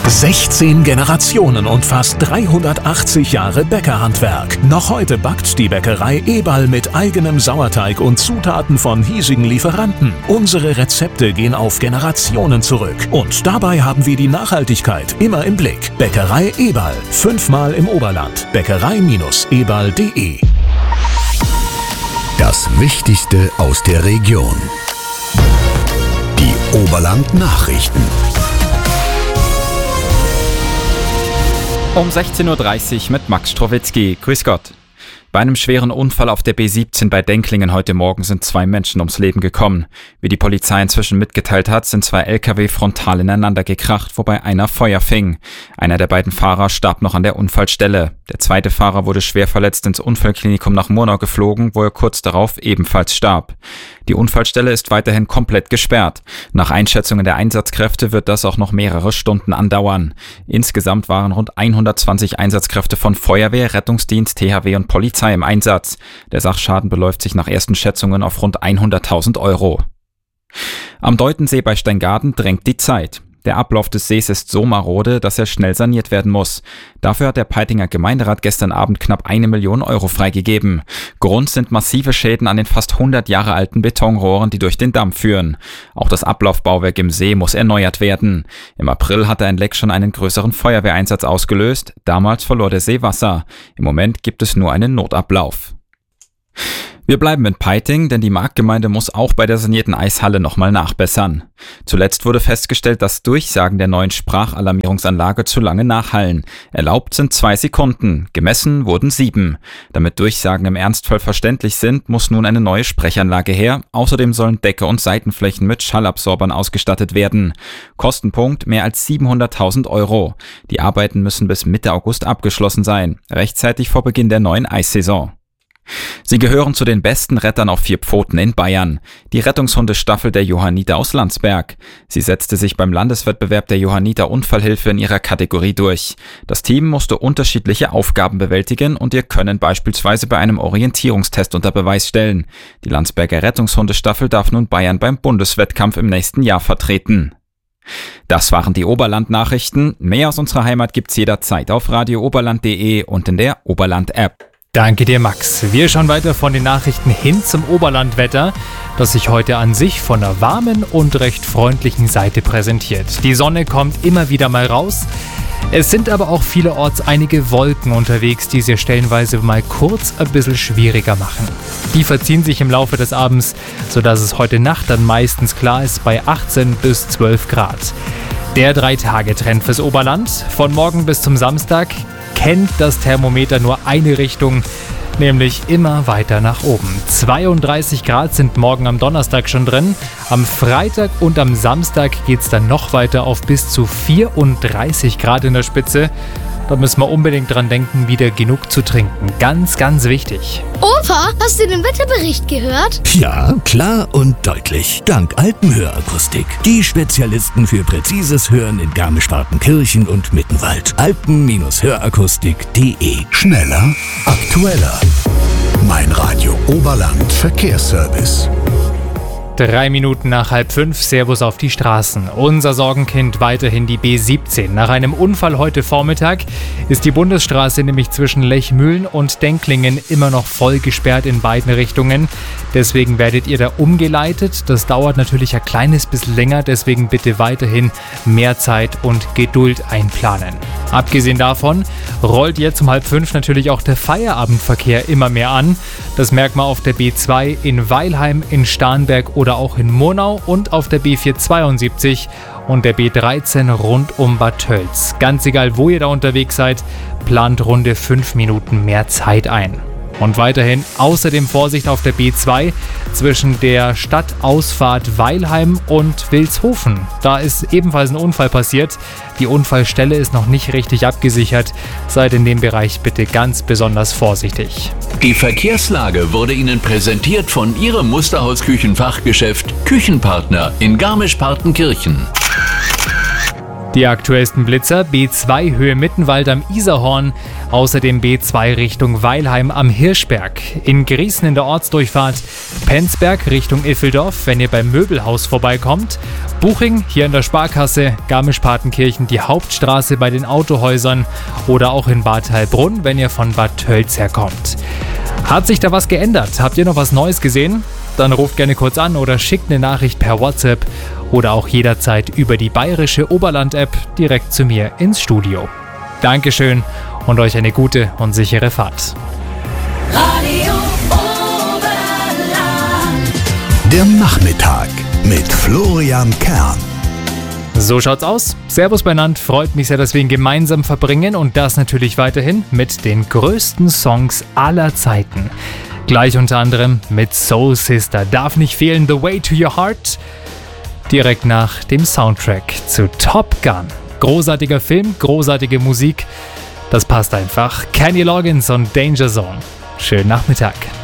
16 Generationen und fast 380 Jahre Bäckerhandwerk. Noch heute backt die Bäckerei Eberl mit eigenem Sauerteig und Zutaten von hiesigen Lieferanten. Unsere Rezepte gehen auf Generationen zurück. Und dabei haben wir die Nachhaltigkeit immer im Blick. Bäckerei Eberl. 5-mal im Oberland. Bäckerei-eberl.de. Das Wichtigste aus der Region. Die Oberland-Nachrichten. Um 16.30 Uhr mit Max Strowitzki. Grüß Gott. Bei einem schweren Unfall auf der B17 bei Denklingen heute Morgen sind 2 Menschen ums Leben gekommen. Wie die Polizei inzwischen mitgeteilt hat, sind 2 LKW frontal ineinander gekracht, wobei einer Feuer fing. Einer der beiden Fahrer starb noch an der Unfallstelle. Der zweite Fahrer wurde schwer verletzt ins Unfallklinikum nach Murnau geflogen, wo er kurz darauf ebenfalls starb. Die Unfallstelle ist weiterhin komplett gesperrt. Nach Einschätzungen der Einsatzkräfte wird das auch noch mehrere Stunden andauern. Insgesamt waren rund 120 Einsatzkräfte von Feuerwehr, Rettungsdienst, THW und Polizei im Einsatz. Der Sachschaden beläuft sich nach ersten Schätzungen auf rund 100.000 Euro. Am Deutensee bei Steingaden drängt die Zeit. Der Ablauf des Sees ist so marode, dass er schnell saniert werden muss. Dafür hat der Peitinger Gemeinderat gestern Abend knapp 1 Million Euro freigegeben. Grund sind massive Schäden an den fast 100 Jahre alten Betonrohren, die durch den Damm führen. Auch das Ablaufbauwerk im See muss erneuert werden. Im April hatte ein Leck schon einen größeren Feuerwehreinsatz ausgelöst. Damals verlor der See Wasser. Im Moment gibt es nur einen Notablauf. Wir bleiben in Peiting, denn die Marktgemeinde muss auch bei der sanierten Eishalle nochmal nachbessern. Zuletzt wurde festgestellt, dass Durchsagen der neuen Sprachalarmierungsanlage zu lange nachhallen. Erlaubt sind 2 Sekunden, gemessen wurden 7. Damit Durchsagen im Ernstfall verständlich sind, muss nun eine neue Sprechanlage her. Außerdem sollen Decke und Seitenflächen mit Schallabsorbern ausgestattet werden. Kostenpunkt mehr als 700.000 Euro. Die Arbeiten müssen bis Mitte August abgeschlossen sein, rechtzeitig vor Beginn der neuen Eissaison. Sie gehören zu den besten Rettern auf 4 Pfoten in Bayern. Die Rettungshundestaffel der Johanniter aus Landsberg. Sie setzte sich beim Landeswettbewerb der Johanniter Unfallhilfe in ihrer Kategorie durch. Das Team musste unterschiedliche Aufgaben bewältigen und ihr Können beispielsweise bei einem Orientierungstest unter Beweis stellen. Die Landsberger Rettungshundestaffel darf nun Bayern beim Bundeswettkampf im nächsten Jahr vertreten. Das waren die Oberland-Nachrichten. Mehr aus unserer Heimat gibt's jederzeit auf radiooberland.de und in der Oberland-App. Danke dir, Max. Wir schauen weiter von den Nachrichten hin zum Oberlandwetter, das sich heute an sich von einer warmen und recht freundlichen Seite präsentiert. Die Sonne kommt immer wieder mal raus. Es sind aber auch vielerorts einige Wolken unterwegs, die es stellenweise mal kurz ein bisschen schwieriger machen. Die verziehen sich im Laufe des Abends, sodass es heute Nacht dann meistens klar ist bei 18 bis 12 Grad. Der 3-Tage-Trend fürs Oberland von morgen bis zum Samstag kennt das Thermometer nur eine Richtung, nämlich immer weiter nach oben. 32 Grad sind morgen am Donnerstag schon drin. Am Freitag und am Samstag geht es dann noch weiter auf bis zu 34 Grad in der Spitze. Da müssen wir unbedingt dran denken, wieder genug zu trinken. Ganz, ganz wichtig. Opa, hast du den Wetterbericht gehört? Ja, klar und deutlich. Dank Alpenhörakustik. Die Spezialisten für präzises Hören in Garmisch-Partenkirchen und Mittenwald. Alpen-Hörakustik.de. Schneller, aktueller. Mein Radio Oberland Verkehrsservice. 3 Minuten nach 4:30, Servus auf die Straßen. Unser Sorgenkind weiterhin die B17. Nach einem Unfall heute Vormittag ist die Bundesstraße nämlich zwischen Lechmühlen und Denklingen immer noch voll gesperrt in beiden Richtungen. Deswegen werdet ihr da umgeleitet. Das dauert natürlich ein kleines bisschen länger, deswegen bitte weiterhin mehr Zeit und Geduld einplanen. Abgesehen davon rollt jetzt um 4:30 natürlich auch der Feierabendverkehr immer mehr an. Das merkt man auf der B2 in Weilheim, in Starnberg oder auch in Murnau und auf der B472 und der B13 rund um Bad Tölz. Ganz egal, wo ihr da unterwegs seid, plant runde 5 Minuten mehr Zeit ein. Und weiterhin außerdem Vorsicht auf der B2 zwischen der Stadtausfahrt Weilheim und Vilshofen. Da ist ebenfalls ein Unfall passiert. Die Unfallstelle ist noch nicht richtig abgesichert. Seid in dem Bereich bitte ganz besonders vorsichtig. Die Verkehrslage wurde Ihnen präsentiert von Ihrem Musterhaus-Küchenfachgeschäft Küchenpartner in Garmisch-Partenkirchen. Die aktuellsten Blitzer: B2 Höhe Mittenwald am Isarhorn. Außerdem B2 Richtung Weilheim am Hirschberg. In Griesen in der Ortsdurchfahrt Penzberg Richtung Iffeldorf, wenn ihr beim Möbelhaus vorbeikommt. Buching hier in der Sparkasse, Garmisch-Partenkirchen die Hauptstraße bei den Autohäusern oder auch in Bad Heilbrunn, wenn ihr von Bad Tölz herkommt. Hat sich da was geändert? Habt ihr noch was Neues gesehen? Dann ruft gerne kurz an oder schickt eine Nachricht per WhatsApp oder auch jederzeit über die Bayerische Oberland-App direkt zu mir ins Studio. Dankeschön und euch eine gute und sichere Fahrt. Radio Oberland. Der Nachmittag mit Florian Kern. So schaut's aus. Servus beieinander, freut mich sehr, dass wir ihn gemeinsam verbringen und das natürlich weiterhin mit den größten Songs aller Zeiten. Gleich unter anderem mit Soul Sister. Darf nicht fehlen, The Way to Your Heart. Direkt nach dem Soundtrack zu Top Gun. Großartiger Film, großartige Musik. Das passt einfach. Kenny Loggins und Danger Zone. Schönen Nachmittag.